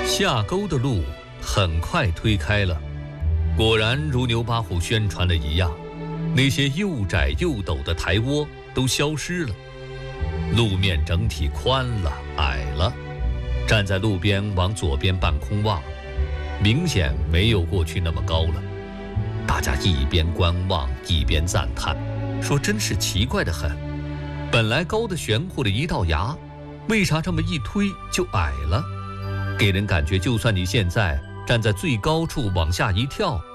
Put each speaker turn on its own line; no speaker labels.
下沟的路很快推开了，果然如牛八虎宣传的一样，那些又窄又陡的台窝都消失了，路面整体宽了矮了。站在路边往左边半空望，明显没有过去那么高了。大家一边观望一边赞叹，说真是奇怪的很，本来高的玄乎的一道崖，为啥这么一推就矮了？给人感觉就算你现在站在最高处往下一跳，